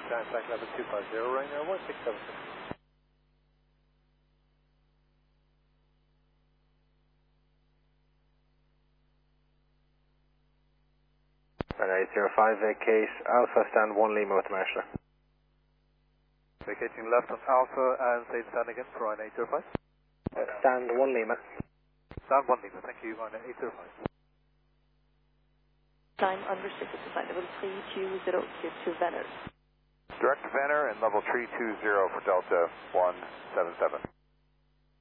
Flight level 250, Ryanair 1676. Ryanair 805, vacate Alpha, stand 1 Lima with the marshaller. Vacating left on Alpha and say stand again for Ryanair 805. Stand 1 Lima. Stand 1 Lima, thank you, Ryanair 805. Time unrestricted to flight level 320 to Venner. Direct to Venner and level 320 for Delta 177.